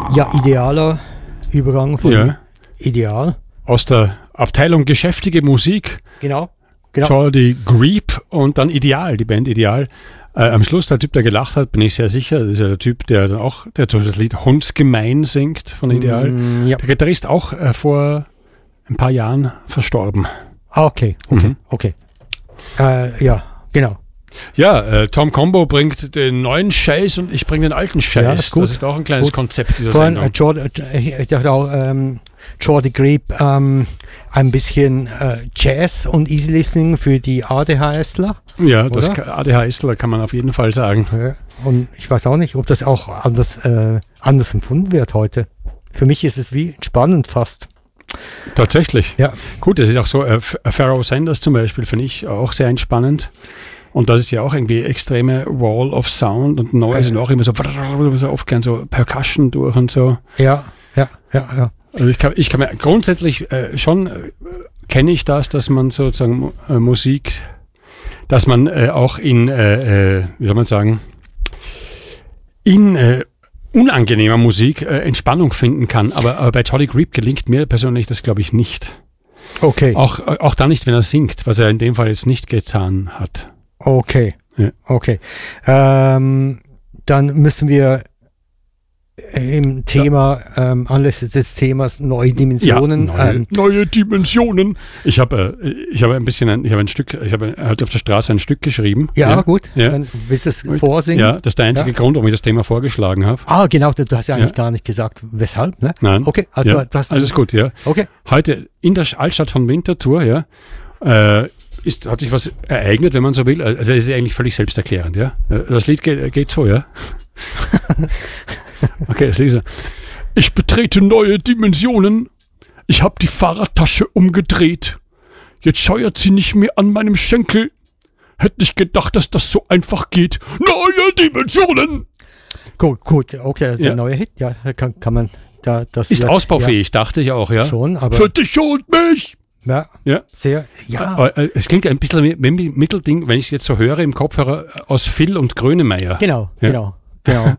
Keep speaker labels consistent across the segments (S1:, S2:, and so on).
S1: Ja, idealer Übergang von Ideal.
S2: Aus der Abteilung geschäftige Musik.
S1: Genau.
S2: Jordi Grebe und dann Ideal, die Band Ideal. Am Schluss der Typ, der gelacht hat, bin ich sehr sicher. Das ist ja der Typ, der dann auch, der zum Beispiel das Lied Hundsgemein singt von Ideal.
S1: Ja.
S2: Der Gitarrist auch vor ein paar Jahren verstorben.
S1: Okay. Ja, genau.
S2: Ja, Tom Combo bringt den neuen Scheiß und ich bringe den alten Scheiß.
S1: Ja, ist gut.
S2: Das ist auch ein kleines Konzept dieser
S1: Vorhin,
S2: Sendung.
S1: ich dachte auch, Jordi Grebe, ein bisschen Jazz und Easy Listening für die ADHSler.
S2: Ja, das ADHSler kann man auf jeden Fall sagen.
S1: Ja, und ich weiß auch nicht, ob das auch anders empfunden wird heute. Für mich ist es wie entspannend fast.
S2: Tatsächlich.
S1: Ja.
S2: Gut, das ist auch so, Pharoah Sanders zum Beispiel finde ich auch sehr entspannend. Und das ist ja auch irgendwie extreme Wall of Sound und Noise und auch immer so oft gern so Percussion durch und so.
S1: Ja.
S2: Also ich kann mir grundsätzlich schon kenne ich das, dass man sozusagen Musik, dass man auch in, wie soll man sagen, in unangenehmer Musik Entspannung finden kann. Aber bei Jordi Grebe gelingt mir persönlich das, glaube ich, nicht.
S1: Okay.
S2: Auch dann nicht, wenn er singt, was er in dem Fall jetzt nicht getan hat.
S1: Okay.
S2: Ja.
S1: Okay. Dann müssen wir im Thema, anlässlich des Themas neue Dimensionen.
S2: Neue Dimensionen. Ich habe halt auf der Straße ein Stück geschrieben.
S1: Ja, gut. Ja. Dann willst du es vorsingen?
S2: Ja, das ist der einzige Grund, warum ich das Thema vorgeschlagen habe.
S1: Ah, genau. Du hast ja eigentlich gar nicht gesagt, weshalb, ne?
S2: Nein.
S1: Okay. Also
S2: ja. Alles gut, ja.
S1: Okay.
S2: Heute in der Altstadt von Winterthur, ja, hat sich was ereignet, wenn man so will. Also es ist eigentlich völlig selbsterklärend, ja. Das Lied geht so, ja. Okay, das lese. Ich betrete neue Dimensionen. Ich habe die Fahrradtasche umgedreht. Jetzt scheuert sie nicht mehr an meinem Schenkel. Hätte nicht gedacht, dass das so einfach geht. Neue Dimensionen!
S1: Gut. Okay, der neue Hit, ja, kann man da das
S2: ist jetzt, ausbaufähig, dachte ich auch, ja.
S1: Schon, aber
S2: für dich und mich!
S1: Ja. Sehr, ja.
S2: Aber es klingt ein bisschen wie ein Mittelding, wenn ich es jetzt so höre im Kopfhörer aus Phil und Grönemeyer.
S1: Genau.
S2: Ja.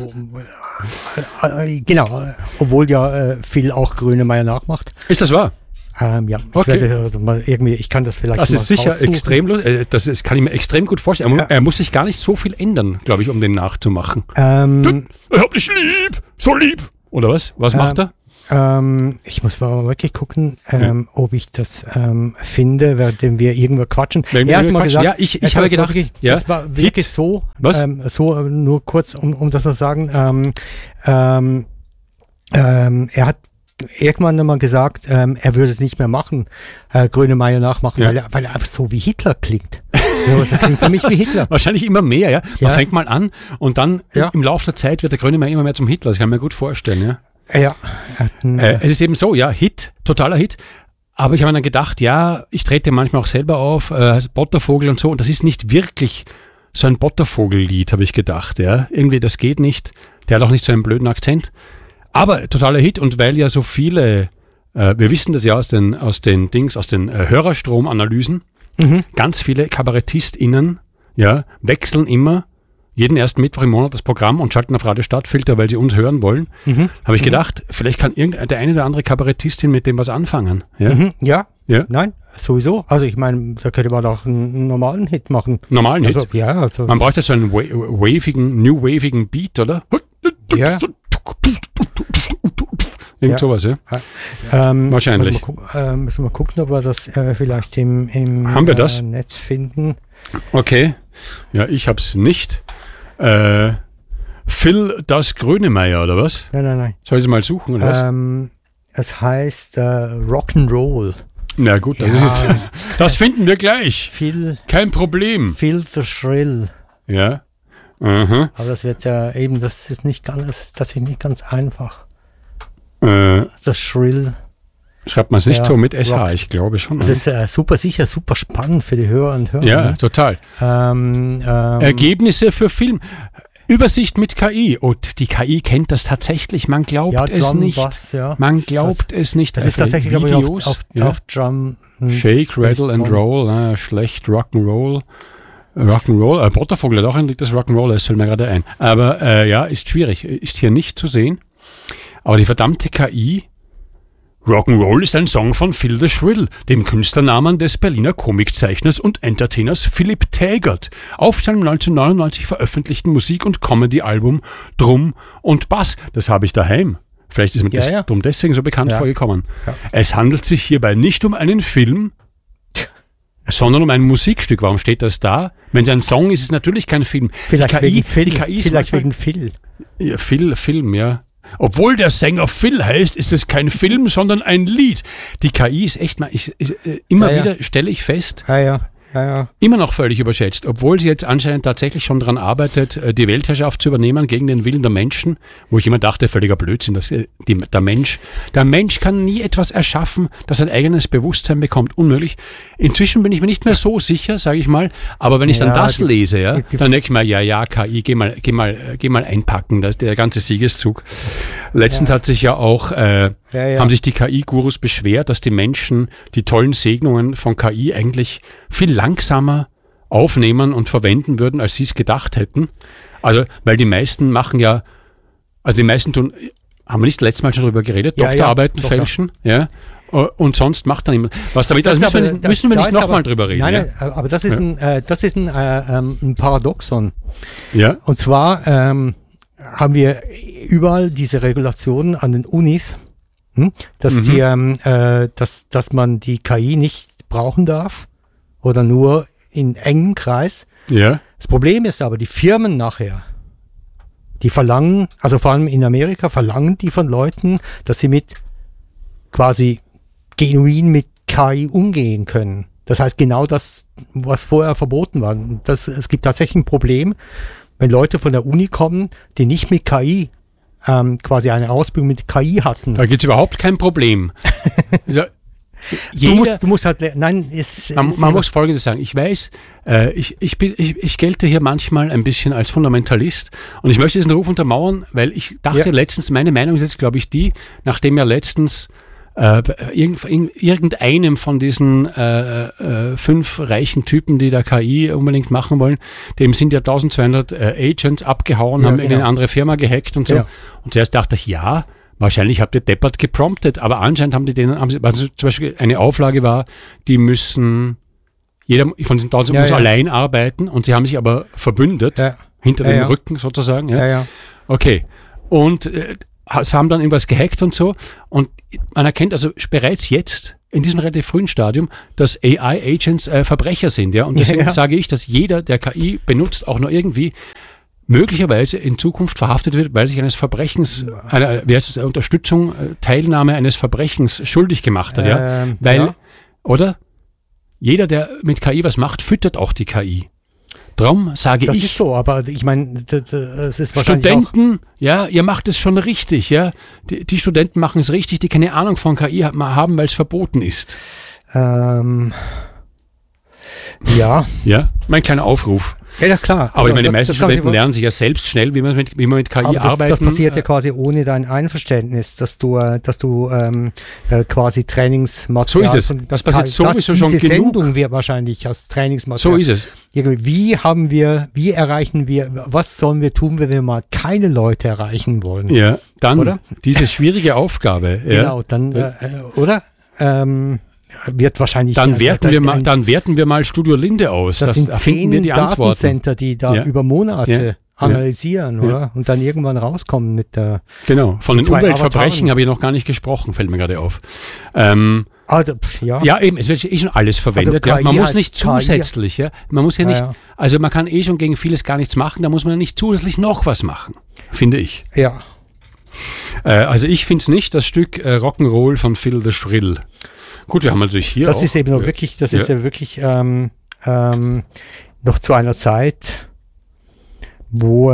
S1: Genau. Obwohl ja Phil auch Grönemeyer nachmacht.
S2: Ist das wahr?
S1: Ja.
S2: Okay.
S1: Ich kann das vielleicht
S2: das
S1: mal
S2: ist sicher
S1: raussuchen.
S2: extrem lustig. Das kann ich mir extrem gut vorstellen. Er muss sich gar nicht so viel ändern, glaube ich, um den nachzumachen. Ich hab dich lieb, so lieb. Oder was? Was macht er?
S1: Ich muss mal wirklich gucken, ob ich das finde, während wir irgendwo quatschen.
S2: Er hat mal gesagt, ja, ich habe gedacht,
S1: das war wirklich so, so nur kurz, um das zu sagen, er hat irgendwann einmal gesagt, er würde es nicht mehr machen, Grönemeyer nachmachen, weil er einfach so wie Hitler klingt. Das klingt für mich wie Hitler.
S2: Wahrscheinlich immer mehr, ja. Man fängt mal an und dann im Laufe der Zeit wird der Grönemeyer immer mehr zum Hitler. Das kann man mir gut vorstellen, ja.
S1: Ja.
S2: Es ist eben so, ja, Hit, totaler Hit. Aber ich habe mir dann gedacht, ja, ich trete manchmal auch selber auf, Bottervogel und so. Und das ist nicht wirklich so ein Bottervogel-Lied, habe ich gedacht. Ja, irgendwie, das geht nicht. Der hat auch nicht so einen blöden Akzent. Aber totaler Hit. Und weil ja so viele, wir wissen das ja aus den Hörerstromanalysen, ganz viele KabarettistInnen, wechseln immer jeden ersten Mittwoch im Monat das Programm und schalten auf Radio Stadtfilter, weil sie uns hören wollen. Habe ich gedacht, vielleicht kann der eine oder andere Kabarettistin mit dem was anfangen. Ja?
S1: Ja. Nein, sowieso. Also ich meine, da könnte man auch einen normalen Hit machen.
S2: Normalen Hit?
S1: Ja, also.
S2: Man bräuchte so einen new wavigen Beat, oder?
S1: Ja.
S2: Irgend sowas, ja? Wahrscheinlich.
S1: Müssen wir gucken, ob wir das vielleicht im
S2: Haben wir das?
S1: Netz finden.
S2: Okay. Ja, ich hab's nicht. Phil das Grönemeyer, oder was?
S1: Nein.
S2: Soll ich es mal suchen, oder was?
S1: Es heißt Rock'n'Roll.
S2: Na gut, das finden wir gleich. Kein Problem.
S1: Phil the Shrill.
S2: Ja.
S1: Aber das wird eben, das ist tatsächlich nicht ganz einfach. Das Shrill.
S2: Schreibt man es nicht so mit SH, ich glaube schon.
S1: Das ist super spannend für die Hörer und Hörer.
S2: Ja, total. Ergebnisse für Film. Übersicht mit KI. Und die KI kennt das tatsächlich. Man glaubt es nicht. Man glaubt es nicht.
S1: Das ist tatsächlich
S2: Videos,
S1: auf Drum.
S2: Shake, Rattle and Roll. Schlecht Rock'n'Roll. Bottervogel hat auch ein Lied, das Rock'n'Roll ist, fällt mir gerade ein. Aber ist schwierig. Ist hier nicht zu sehen. Aber die verdammte KI, Rock'n'Roll ist ein Song von Phil the Shrill, dem Künstlernamen des Berliner Comiczeichners und Entertainers Philipp Tägert, auf seinem 1999 veröffentlichten Musik- und Comedy-Album Drum und Bass. Das habe ich daheim. Vielleicht ist mir das Drum deswegen so bekannt vorgekommen. Ja. Es handelt sich hierbei nicht um einen Film, sondern um ein Musikstück. Warum steht das da? Wenn es ein Song ist, ist es natürlich kein Film.
S1: Vielleicht wegen Phil.
S2: Ja, Film, ja. Obwohl der Sänger Phil heißt, ist es kein Film, sondern ein Lied. Die KI ist echt mal, immer wieder stelle ich fest, immer noch völlig überschätzt, obwohl sie jetzt anscheinend tatsächlich schon daran arbeitet, die Weltherrschaft zu übernehmen gegen den Willen der Menschen, wo ich immer dachte, völliger Blödsinn, dass der Mensch kann nie etwas erschaffen, das ein eigenes Bewusstsein bekommt. Unmöglich. Inzwischen bin ich mir nicht mehr so sicher, sage ich mal, aber wenn ich dann das lese, dann denke ich mir, KI, geh mal einpacken, das ist der ganze Siegeszug. Letztens hat sich ja auch, haben sich die KI-Gurus beschwert, dass die Menschen die tollen Segnungen von KI eigentlich viel langsamer aufnehmen und verwenden würden, als sie es gedacht hätten. Also, weil die meisten machen ja, also die meisten tun, haben wir nicht letztes Mal schon darüber geredet, Doktorarbeiten fälschen, und sonst macht dann niemand. Was damit, also müssen wir nicht nochmal drüber reden.
S1: Nein, aber das ist ein Paradoxon.
S2: Ja.
S1: Und zwar haben wir überall diese Regulationen an den Unis, dass dass man die KI nicht brauchen darf oder nur in engem Kreis.
S2: Ja.
S1: Das Problem ist aber, die Firmen nachher, die verlangen, also vor allem in Amerika, verlangen die von Leuten, dass sie quasi genuin mit KI umgehen können. Das heißt genau das, was vorher verboten war. Es gibt tatsächlich ein Problem, wenn Leute von der Uni kommen, die nicht mit KI quasi eine Ausbildung mit KI hatten.
S2: Da gibt es überhaupt kein Problem. Also,
S1: du musst halt, nein,
S2: man muss Folgendes sagen. Ich weiß, ich gelte hier manchmal ein bisschen als Fundamentalist und ich möchte diesen Ruf untermauern, weil ich dachte letztens, meine Meinung ist jetzt, glaube ich, die, nachdem ja letztens irgendeinem von diesen 5 reichen Typen, die der KI unbedingt machen wollen, dem sind ja 1200 Agents abgehauen, haben in eine andere Firma gehackt und so. Ja. Und zuerst dachte ich, wahrscheinlich habt ihr deppert gepromptet, aber anscheinend haben sie, also zum Beispiel eine Auflage war, die müssen, jeder von diesen 1000 muss allein arbeiten und sie haben sich aber verbündet, hinter dem Rücken sozusagen. Ja. Okay. Und sie haben dann irgendwas gehackt und so. Und man erkennt also bereits jetzt in diesem relativ frühen Stadium, dass AI-Agents Verbrecher sind. Ja? Und deswegen sage ich, dass jeder, der KI benutzt, auch nur irgendwie möglicherweise in Zukunft verhaftet wird, weil sich eines Verbrechens, Unterstützung, Teilnahme eines Verbrechens schuldig gemacht hat. Weil, oder? Jeder, der mit KI was macht, füttert auch die KI. Darum sage
S1: das
S2: ich.
S1: Das ist so, aber ich meine, das ist wahrscheinlich
S2: Studenten, ihr macht es schon richtig, ja. Die Studenten machen es richtig, die keine Ahnung von KI haben, weil es verboten ist.
S1: Ja.
S2: Ja, mein kleiner Aufruf.
S1: Ja, klar.
S2: Aber ich meine, die meisten Studenten lernen sich ja selbst schnell, wie man mit KI arbeiten.
S1: Das passiert ja quasi ohne dein Einverständnis, dass du quasi Trainingsmaterial...
S2: So ist es. Das passiert sowieso schon genug.
S1: Diese Sendung wird wahrscheinlich als Trainingsmaterial...
S2: So ist es.
S1: Wie erreichen wir, was sollen wir tun, wenn wir mal keine Leute erreichen wollen?
S2: Ja, dann oder? Diese schwierige Aufgabe.
S1: Genau, dann, oder? Wird wahrscheinlich...
S2: Dann werten wir mal Studio Linde aus.
S1: Das sind 10 Datencenter, die da über Monate analysieren, oder?
S2: Ja.
S1: Und dann irgendwann rauskommen mit der...
S2: Genau, von den Umweltverbrechen habe ich noch gar nicht gesprochen, fällt mir gerade auf. Ja, eben, es wird schon alles verwendet. Also man muss nicht zusätzlich, man muss nicht, also man kann schon gegen vieles gar nichts machen, da muss man nicht zusätzlich noch was machen, finde ich.
S1: Ja.
S2: Also ich finde es nicht, das Stück Rock'n'Roll von Phil the Shrill. Gut, wir haben natürlich hier
S1: das
S2: auch,
S1: ist eben noch wirklich, ist ja wirklich noch zu einer Zeit, wo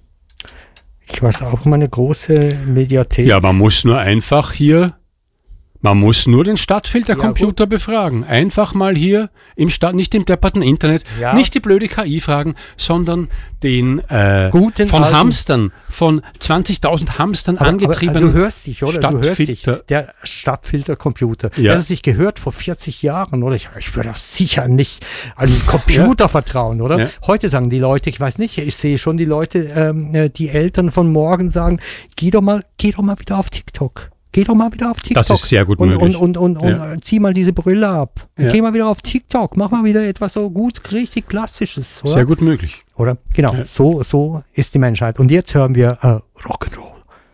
S1: ich weiß auch mal eine große Mediathek.
S2: Ja, man muss nur einfach hier Man muss nur den Stadtfiltercomputer befragen. Einfach mal hier nicht im depperten Internet, nicht die blöde KI fragen, sondern den von Hamstern, von 20.000 Hamstern angetriebenen
S1: aber du hörst dich, oder? Du hörst dich. Der Stadtfiltercomputer.
S2: Ja.
S1: Das ist nicht gehört vor 40 Jahren, oder? Ich würde auch sicher nicht an den Computer vertrauen, oder? Ja. Heute sagen die Leute, ich weiß nicht, ich sehe schon die Leute, die Eltern von morgen sagen, geh doch mal wieder auf TikTok. Geh doch mal wieder auf TikTok.
S2: Das ist sehr gut möglich.
S1: Und zieh mal diese Brille ab. Ja. Geh mal wieder auf TikTok. Mach mal wieder etwas so gut, richtig Klassisches. Oder?
S2: Sehr gut möglich.
S1: Oder? Genau. Ja. So ist die Menschheit. Und jetzt hören wir Rock'n'Roll.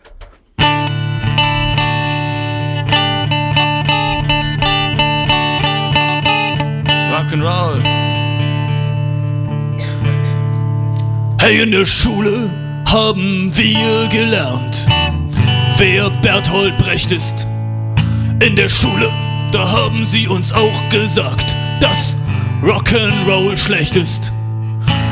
S3: Rock'n'Roll. Hey, in der Schule haben wir gelernt, wer Bertolt Brecht ist. In der Schule, da haben sie uns auch gesagt, dass Rock'n'Roll schlecht ist.